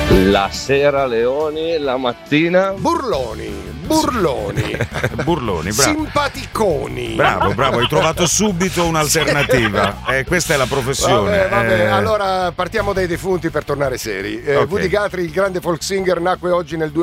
La sera Leoni, la mattina Burloni. Burloni, bravo. Simpaticoni. Bravo, hai trovato subito un'alternativa. Questa è la professione. Vabbè. Allora partiamo dai defunti per tornare seri. Okay. Woody Guthrie, il grande folk singer, nacque oggi nel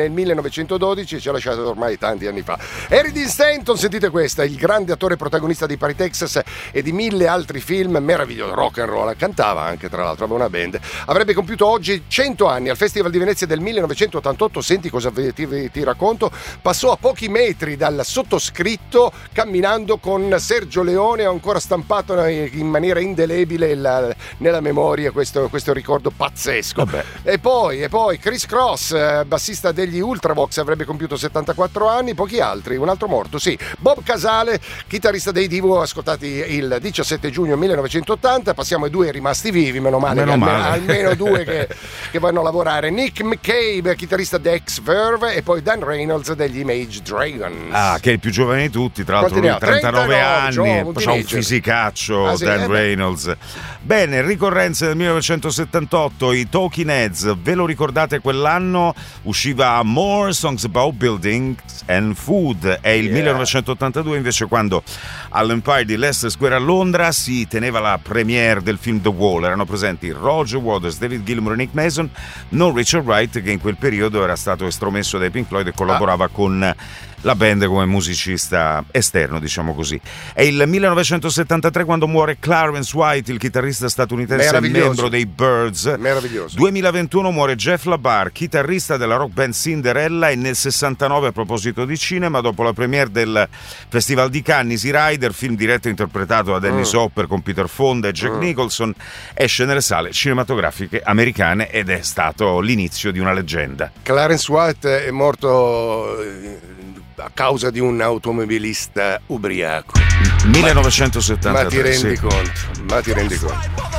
1912 e ci ha lasciato ormai tanti anni fa. Harry Dean Stanton, sentite questa, il grande attore protagonista di Paris, Texas e di 1000 altri film meravigliosi, rock and roll, cantava anche, tra l'altro aveva una band. Avrebbe compiuto oggi 100 anni al Festival di Venezia del 1988. Senti cosa ti racconto. Passò a pochi metri dal sottoscritto camminando con Sergio Leone, ho ancora stampato in maniera indelebile nella memoria questo ricordo pazzesco. Vabbè. E poi Chris Cross, bassista degli Ultravox, avrebbe compiuto 74 anni. Pochi altri, un altro morto, sì, Bob Casale, chitarrista dei Divo, ascoltati il 17 giugno 1980. Passiamo ai due rimasti vivi, meno male. Almeno due che vanno a lavorare. Nick McCabe, chitarrista di Ex-Verve, e poi Dan Reynolds degli Image Dragons. Che è il più giovane di tutti, tra l'altro lui 39 anni, ha un fisicaccio. Dan Reynolds. Bene, ricorrenze del 1978, i Talking Heads, ve lo ricordate? Quell'anno usciva More Songs About Buildings and Food. È il 1982 invece quando all'Empire di Leicester Square a Londra si teneva la premiere del film The Wall. Erano presenti Roger Waters, David Gilmour e Nick Mason, non Richard Wright, che in quel periodo era stato estromesso dai Pink Floyd e collaborava con la band come musicista esterno, diciamo così. È il 1973 quando muore Clarence White, il chitarrista statunitense e membro dei Byrds. Meraviglioso. 2021 muore Jeff LaBar, chitarrista della rock band Cinderella, e nel 69, a proposito di cinema, dopo la premiere del Festival di Cannes, Easy Rider, film diretto e interpretato da Dennis Hopper con Peter Fonda e Jack Nicholson, esce nelle sale cinematografiche americane ed è stato l'inizio di una leggenda. Clarence White è morto a causa di un automobilista ubriaco. 1973. Ma ti rendi conto?